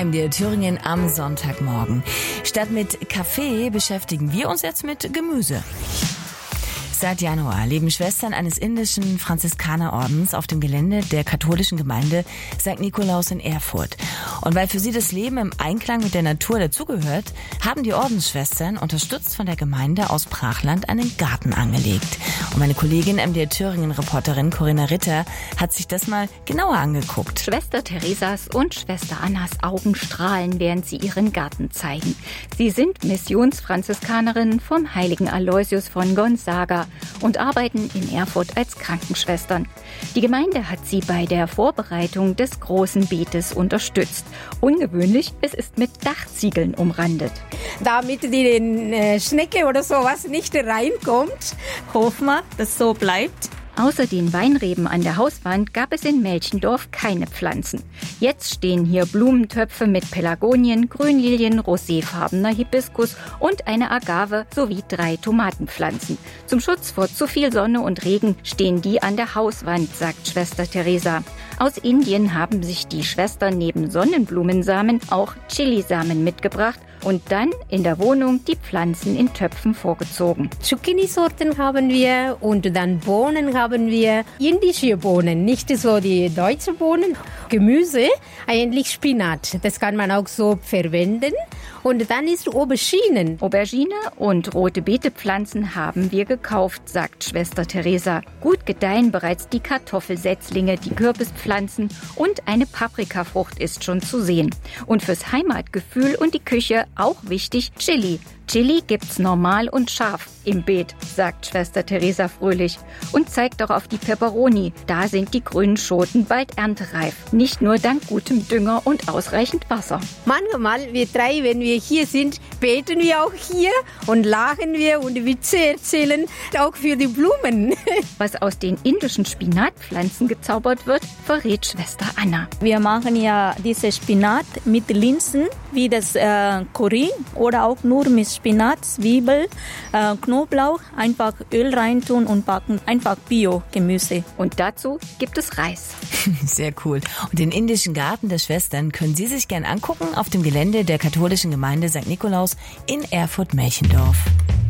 MDR Thüringen am Sonntagmorgen. Statt mit Kaffee beschäftigen wir uns jetzt mit Gemüse. Seit Januar leben Schwestern eines indischen Franziskanerordens auf dem Gelände der katholischen Gemeinde St. Nikolaus in Erfurt. Und weil für sie das Leben im Einklang mit der Natur dazugehört, haben die Ordensschwestern, unterstützt von der Gemeinde aus Brachland, einen Garten angelegt. Und meine Kollegin MDR Thüringen-Reporterin Corinna Ritter hat sich das mal genauer angeguckt. Schwester Theresas und Schwester Annas Augen strahlen, während sie ihren Garten zeigen. Sie sind Missionsfranziskanerinnen vom heiligen Aloysius von Gonzaga und arbeiten in Erfurt als Krankenschwestern. Die Gemeinde hat sie bei der Vorbereitung des großen Beetes unterstützt. Ungewöhnlich, es ist mit Dachziegeln umrandet. Damit die Schnecke oder sowas nicht reinkommt, hoffen wir, dass so bleibt. Außer den Weinreben an der Hauswand gab es in Melchendorf keine Pflanzen. Jetzt stehen hier Blumentöpfe mit Pelargonien, Grünlilien, roséfarbener Hibiskus und eine Agave sowie 3 Tomatenpflanzen. Zum Schutz vor zu viel Sonne und Regen stehen die an der Hauswand, sagt Schwester Theresa. Aus Indien haben sich die Schwestern neben Sonnenblumensamen auch Chilisamen mitgebracht und dann in der Wohnung die Pflanzen in Töpfen vorgezogen. Zucchini-Sorten haben wir und dann Bohnen haben wir. Indische Bohnen, nicht so die deutschen Bohnen. Gemüse, eigentlich Spinat. Das kann man auch so verwenden. Und dann ist Auberginen. Aubergine und rote Beetepflanzen haben wir gekauft, sagt Schwester Theresa. Gut gedeihen bereits die Kartoffelsetzlinge, die Kürbispflanzen und eine Paprikafrucht ist schon zu sehen. Und fürs Heimatgefühl und die Küche auch wichtig Chili. Chili gibt's normal und scharf im Beet, sagt Schwester Theresa fröhlich und zeigt auch auf die Peperoni. Da sind die grünen Schoten bald erntereif. Nicht nur dank gutem Dünger und ausreichend Wasser. Manchmal, wir 3, wenn wir hier sind, beten wir auch hier und lachen wir und Witze erzählen, auch für die Blumen. Was aus den indischen Spinatpflanzen gezaubert wird, verrät Schwester Anna. Wir machen ja diese Spinat mit Linsen, wie das Curry oder auch nur mit Spinat, Zwiebel, Knoblauch, einfach Öl reintun und backen. Einfach Bio-Gemüse. Und dazu gibt es Reis. Sehr cool. Und den indischen Garten der Schwestern können Sie sich gern angucken auf dem Gelände der katholischen Gemeinde St. Nikolaus in Erfurt-Melchendorf.